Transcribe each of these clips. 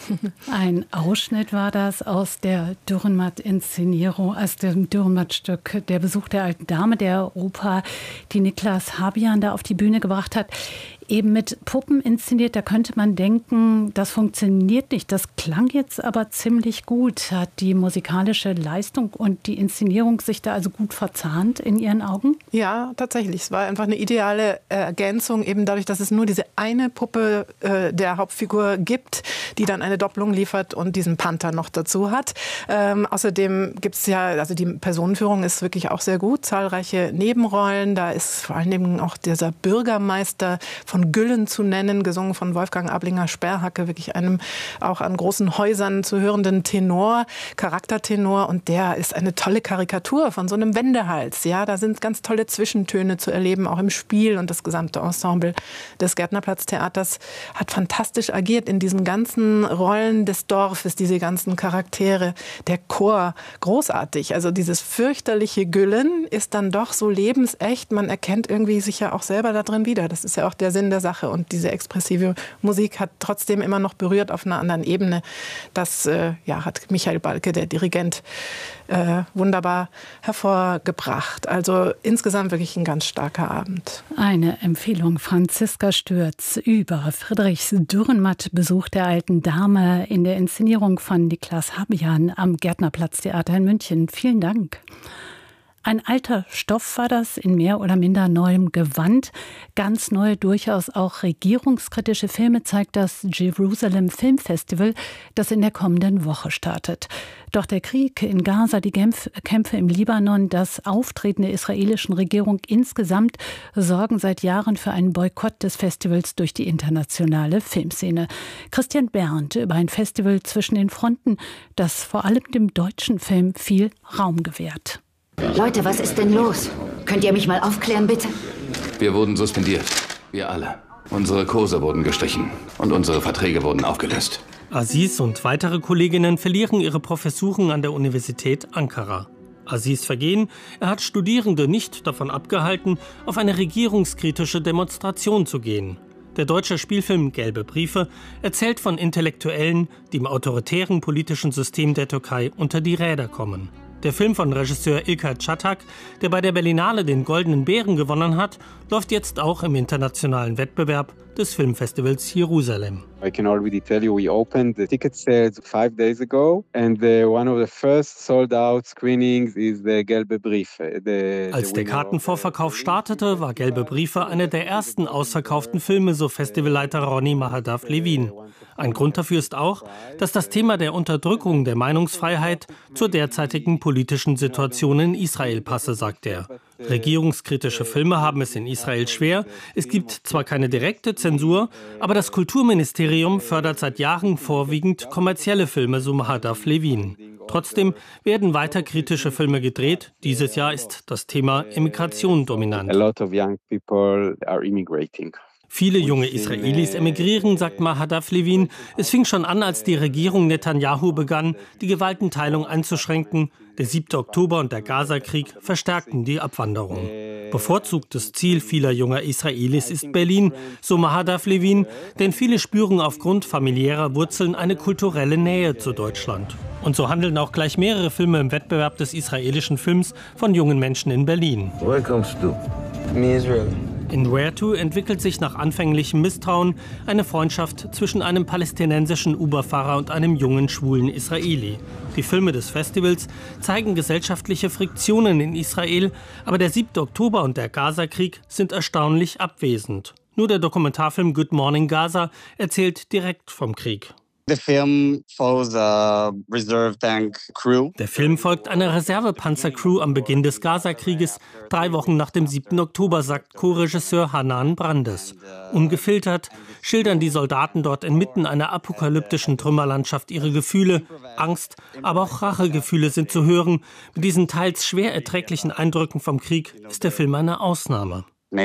Ein Ausschnitt war das aus der Dürrenmatt-Inszenierung, aus dem Dürrenmatt-Stück Der Besuch der alten Dame, der Oper, die Niklas Habian da auf die Bühne gebracht hat. Eben mit Puppen inszeniert, da könnte man denken, das funktioniert nicht. Das klang jetzt aber ziemlich gut. Hat die musikalische Leistung und die Inszenierung sich da also gut verzahnt in Ihren Augen? Ja, tatsächlich. Es war einfach eine ideale Ergänzung, eben dadurch, dass es nur diese eine Puppe der Hauptfigur gibt, die dann eine Doppelung liefert und diesen Panther noch dazu hat. Außerdem gibt es ja, also die Personenführung ist wirklich auch sehr gut, zahlreiche Nebenrollen. Da ist vor allen Dingen auch dieser Bürgermeister von Güllen zu nennen, gesungen von Wolfgang Ablinger-Sperrhacke, wirklich einem auch an großen Häusern zu hörenden Tenor, Charaktertenor. Und der ist eine tolle Karikatur von so einem Wendehals. Ja, da sind ganz tolle Zwischentöne zu erleben, auch im Spiel. Und das gesamte Ensemble des Gärtnerplatztheaters hat fantastisch agiert in diesen ganzen Rollen des Dorfes, diese ganzen Charaktere. Der Chor, großartig. Also dieses fürchterliche Güllen ist dann doch so lebensecht. Man erkennt irgendwie sich ja auch selber da drin wieder. Das ist ja auch der Sinn der Sache. Und diese expressive Musik hat trotzdem immer noch berührt auf einer anderen Ebene. Das hat Michael Balke, der Dirigent, wunderbar hervorgebracht. Also insgesamt wirklich ein ganz starker Abend. Eine Empfehlung Franziska Stürz über Friedrichs Dürrenmatt-Besuch der alten Dame in der Inszenierung von Niklas Habian am Gärtnerplatztheater in München. Vielen Dank. Ein alter Stoff war das, in mehr oder minder neuem Gewand. Ganz neue, durchaus auch regierungskritische Filme zeigt das Jerusalem Film Festival, das in der kommenden Woche startet. Doch der Krieg in Gaza, die Kämpfe im Libanon, das Auftreten der israelischen Regierung insgesamt sorgen seit Jahren für einen Boykott des Festivals durch die internationale Filmszene. Christian Berndt über ein Festival zwischen den Fronten, das vor allem dem deutschen Film viel Raum gewährt. Leute, was ist denn los? Könnt ihr mich mal aufklären, bitte? Wir wurden suspendiert. Wir alle. Unsere Kurse wurden gestrichen und unsere Verträge wurden aufgelöst. Aziz und weitere Kolleginnen verlieren ihre Professuren an der Universität Ankara. Aziz Vergehen, er hat Studierende nicht davon abgehalten, auf eine regierungskritische Demonstration zu gehen. Der deutsche Spielfilm Gelbe Briefe erzählt von Intellektuellen, die im autoritären politischen System der Türkei unter die Räder kommen. Der Film von Regisseur İlker Çatak, der bei der Berlinale den Goldenen Bären gewonnen hat, läuft jetzt auch im internationalen Wettbewerb des Filmfestivals Jerusalem. I can already tell you, we opened the ticket sales 5 days ago and one of the first sold out screenings is the Gelbe Briefe. Als der Kartenvorverkauf startete, war Gelbe Briefe einer der ersten ausverkauften Filme, so Festivalleiter Ronny Mahadav Levin. Ein Grund dafür ist auch, dass das Thema der Unterdrückung der Meinungsfreiheit zur derzeitigen politischen Situation in Israel passe, sagt er. Regierungskritische Filme haben es in Israel schwer. Es gibt zwar keine direkte Zensur, aber das Kulturministerium fördert seit Jahren vorwiegend kommerzielle Filme, so Mahadav Levin. Trotzdem werden weiter kritische Filme gedreht. Dieses Jahr ist das Thema Immigration dominant. A lot of young people are immigrating. Viele junge Israelis emigrieren, sagt Mahadav Levin. Es fing schon an, als die Regierung Netanyahu begann, die Gewaltenteilung einzuschränken. Der 7. Oktober und der Gaza-Krieg verstärkten die Abwanderung. Bevorzugtes Ziel vieler junger Israelis ist Berlin, so Mahadav Levin, denn viele spüren aufgrund familiärer Wurzeln eine kulturelle Nähe zu Deutschland. Und so handeln auch gleich mehrere Filme im Wettbewerb des israelischen Films von jungen Menschen in Berlin. Where comes to? Me Israel. In Where To entwickelt sich nach anfänglichem Misstrauen eine Freundschaft zwischen einem palästinensischen Uber-Fahrer und einem jungen, schwulen Israeli. Die Filme des Festivals zeigen gesellschaftliche Friktionen in Israel, aber der 7. Oktober und der Gaza-Krieg sind erstaunlich abwesend. Nur der Dokumentarfilm Good Morning Gaza erzählt direkt vom Krieg. Der Film folgt einer Reservepanzercrew am Beginn des Gaza-Krieges, 3 Wochen nach dem 7. Oktober, sagt Co-Regisseur Hanan Brandes. Ungefiltert schildern die Soldaten dort inmitten einer apokalyptischen Trümmerlandschaft ihre Gefühle. Angst, aber auch Rachegefühle sind zu hören. Mit diesen teils schwer erträglichen Eindrücken vom Krieg ist der Film eine Ausnahme.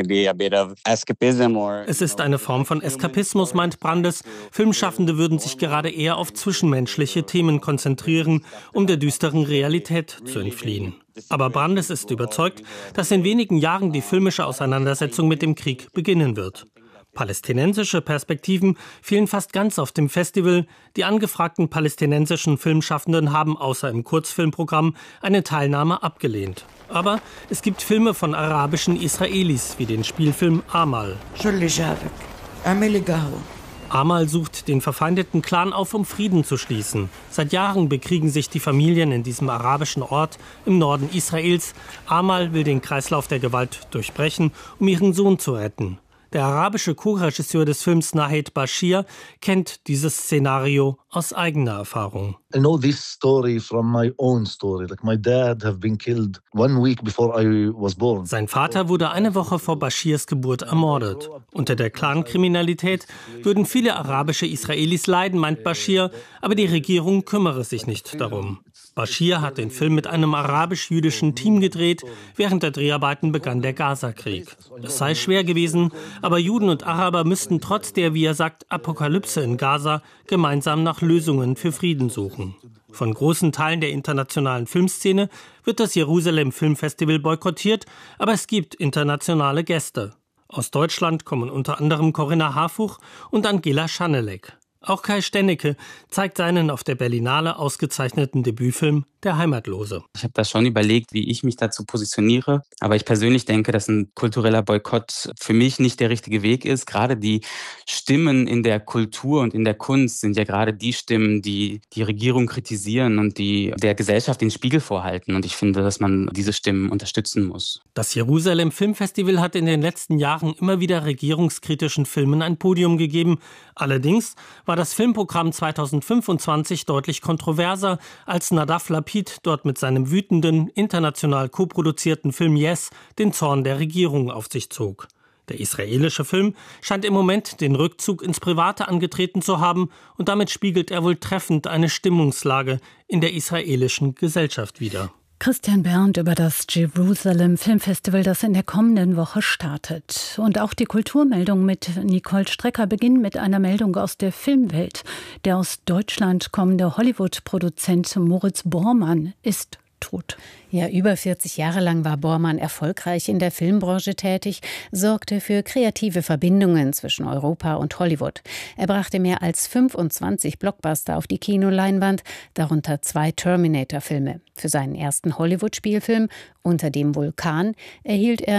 Es ist eine Form von Eskapismus, meint Brandes. Filmschaffende würden sich gerade eher auf zwischenmenschliche Themen konzentrieren, um der düsteren Realität zu entfliehen. Aber Brandes ist überzeugt, dass in wenigen Jahren die filmische Auseinandersetzung mit dem Krieg beginnen wird. Palästinensische Perspektiven fehlen fast ganz auf dem Festival. Die angefragten palästinensischen Filmschaffenden haben außer im Kurzfilmprogramm eine Teilnahme abgelehnt. Aber es gibt Filme von arabischen Israelis, wie den Spielfilm Amal. Amal sucht den verfeindeten Clan auf, um Frieden zu schließen. Seit Jahren bekriegen sich die Familien in diesem arabischen Ort im Norden Israels. Amal will den Kreislauf der Gewalt durchbrechen, um ihren Sohn zu retten. Der arabische Co-Regisseur des Films Nahed Bashir kennt dieses Szenario aus eigener Erfahrung. I know this story from my own story. Like my dad have been killed 1 week before I was born. Sein Vater wurde eine Woche vor Bashirs Geburt ermordet. Unter der Clankriminalität würden viele arabische Israelis leiden, meint Bashir, aber die Regierung kümmere sich nicht darum. Bashir hat den Film mit einem arabisch-jüdischen Team gedreht. Während der Dreharbeiten begann der Gaza-Krieg. Es sei schwer gewesen, aber Juden und Araber müssten trotz der, wie er sagt, Apokalypse in Gaza gemeinsam nach Lösungen für Frieden suchen. Von großen Teilen der internationalen Filmszene wird das Jerusalem Filmfestival boykottiert, aber es gibt internationale Gäste. Aus Deutschland kommen unter anderem Corinna Harfuch und Angela Schanelek. Auch Kai Stennecke zeigt seinen auf der Berlinale ausgezeichneten Debütfilm Der Heimatlose. Ich habe da schon überlegt, wie ich mich dazu positioniere. Aber ich persönlich denke, dass ein kultureller Boykott für mich nicht der richtige Weg ist. Gerade die Stimmen in der Kultur und in der Kunst sind ja gerade die Stimmen, die die Regierung kritisieren und die der Gesellschaft den Spiegel vorhalten. Und ich finde, dass man diese Stimmen unterstützen muss. Das Jerusalem Filmfestival hat in den letzten Jahren immer wieder regierungskritischen Filmen ein Podium gegeben. Allerdings war das Filmprogramm 2025 deutlich kontroverser, als Nadav Lapid dort mit seinem wütenden, international koproduzierten Film Yes den Zorn der Regierung auf sich zog. Der israelische Film scheint im Moment den Rückzug ins Private angetreten zu haben und damit spiegelt er wohl treffend eine Stimmungslage in der israelischen Gesellschaft wider. Christian Berndt über das Jerusalem Filmfestival, das in der kommenden Woche startet. Und auch die Kulturmeldung mit Nicole Strecker beginnt mit einer Meldung aus der Filmwelt. Der aus Deutschland kommende Hollywood-Produzent Moritz Bormann ist tot. Ja, über 40 Jahre lang war Bormann erfolgreich in der Filmbranche tätig, sorgte für kreative Verbindungen zwischen Europa und Hollywood. Er brachte mehr als 25 Blockbuster auf die Kinoleinwand, darunter 2 Terminator-Filme. Für seinen ersten Hollywood-Spielfilm Unter dem Vulkan erhielt er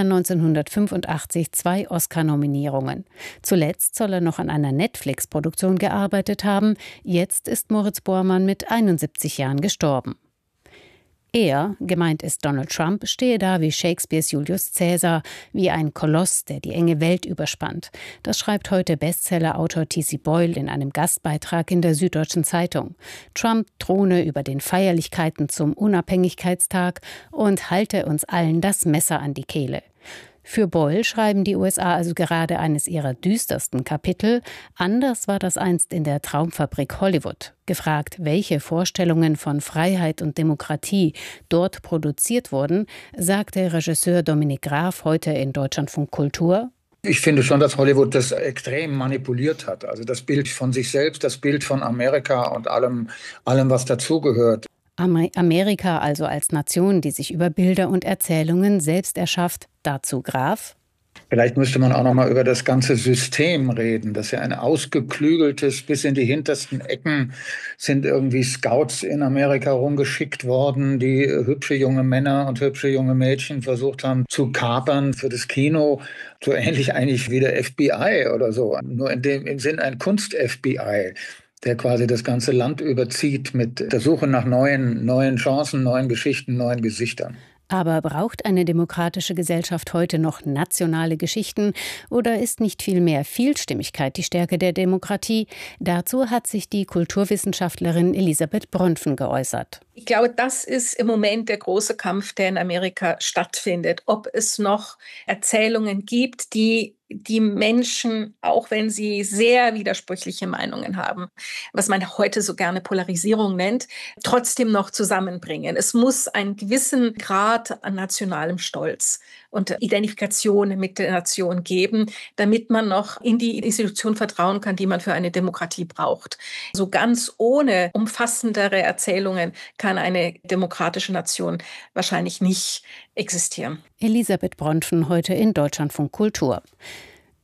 1985 2 Oscar-Nominierungen. Zuletzt soll er noch an einer Netflix-Produktion gearbeitet haben. Jetzt ist Moritz Bormann mit 71 Jahren gestorben. Er, gemeint ist Donald Trump, stehe da wie Shakespeares Julius Caesar, wie ein Koloss, der die enge Welt überspannt. Das schreibt heute Bestsellerautor T.C. Boyle in einem Gastbeitrag in der Süddeutschen Zeitung. Trump throne über den Feierlichkeiten zum Unabhängigkeitstag und halte uns allen das Messer an die Kehle. Für Boyle schreiben die USA also gerade eines ihrer düstersten Kapitel. Anders war das einst in der Traumfabrik Hollywood. Gefragt, welche Vorstellungen von Freiheit und Demokratie dort produziert wurden, sagte Regisseur Dominik Graf heute in Deutschlandfunk Kultur: Ich finde schon, dass Hollywood das extrem manipuliert hat. Also das Bild von sich selbst, das Bild von Amerika und allem was dazugehört. Amerika also als Nation, die sich über Bilder und Erzählungen selbst erschafft. Dazu Graf: Vielleicht müsste man auch noch mal über das ganze System reden. Das ist ja ein ausgeklügeltes, bis in die hintersten Ecken sind irgendwie Scouts in Amerika rumgeschickt worden, die hübsche junge Männer und hübsche junge Mädchen versucht haben zu kapern für das Kino. So ähnlich eigentlich wie der FBI oder so. Nur im Sinn ein Kunst-FBI, der quasi das ganze Land überzieht mit der Suche nach neuen Chancen, neuen Geschichten, neuen Gesichtern. Aber braucht eine demokratische Gesellschaft heute noch nationale Geschichten oder ist nicht vielmehr Vielstimmigkeit die Stärke der Demokratie? Dazu hat sich die Kulturwissenschaftlerin Elisabeth Bronfen geäußert. Ich glaube, das ist im Moment der große Kampf, der in Amerika stattfindet. Ob es noch Erzählungen gibt, die Menschen, auch wenn sie sehr widersprüchliche Meinungen haben, was man heute so gerne Polarisierung nennt, trotzdem noch zusammenbringen. Es muss einen gewissen Grad an nationalem Stolz und Identifikation mit der Nation geben, damit man noch in die Institution vertrauen kann, die man für eine Demokratie braucht. So ganz ohne umfassendere Erzählungen kann eine demokratische Nation wahrscheinlich nicht existieren. Elisabeth Bronfen heute in Deutschlandfunk Kultur.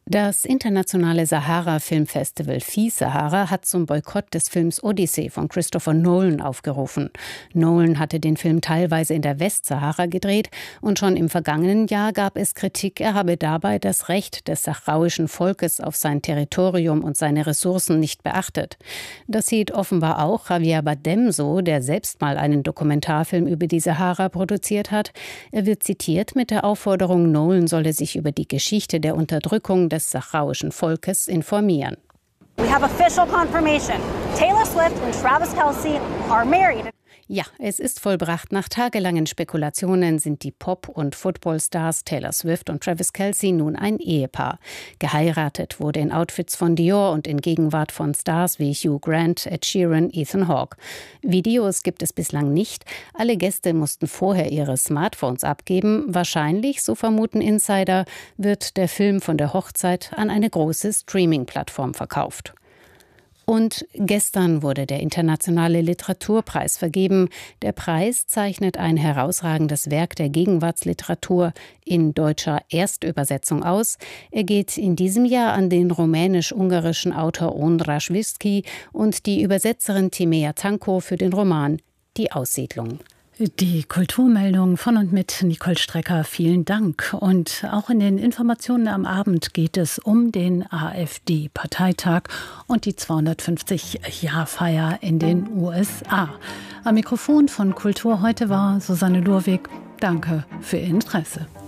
Das internationale Sahara-Filmfestival FISAHARA hat zum Boykott des Films Odyssey von Christopher Nolan aufgerufen. Nolan hatte den Film teilweise in der Westsahara gedreht und schon im vergangenen Jahr gab es Kritik, er habe dabei das Recht des sahrauischen Volkes auf sein Territorium und seine Ressourcen nicht beachtet. Das sieht offenbar auch Javier Bardem so, der selbst mal einen Dokumentarfilm über die Sahara produziert hat. Er wird zitiert mit der Aufforderung, Nolan solle sich über die Geschichte der Unterdrückung des sahrauischen Volkes informieren. We have official confirmation. Taylor Swift and Travis Kelce are married. Ja, es ist vollbracht. Nach tagelangen Spekulationen sind die Pop- und Footballstars Taylor Swift und Travis Kelce nun ein Ehepaar. Geheiratet wurde in Outfits von Dior und in Gegenwart von Stars wie Hugh Grant, Ed Sheeran, Ethan Hawke. Videos gibt es bislang nicht. Alle Gäste mussten vorher ihre Smartphones abgeben. Wahrscheinlich, so vermuten Insider, wird der Film von der Hochzeit an eine große Streaming-Plattform verkauft. Und gestern wurde der Internationale Literaturpreis vergeben. Der Preis zeichnet ein herausragendes Werk der Gegenwartsliteratur in deutscher Erstübersetzung aus. Er geht in diesem Jahr an den rumänisch-ungarischen Autor Ondráš Vizsky und die Übersetzerin Timea Tanko für den Roman Die Aussiedlung. Die Kulturmeldung von und mit Nicole Strecker, vielen Dank. Und auch in den Informationen am Abend geht es um den AfD-Parteitag und die 250-Jahr-Feier in den USA. Am Mikrofon von Kultur heute war Susanne Lurwig. Danke für Ihr Interesse.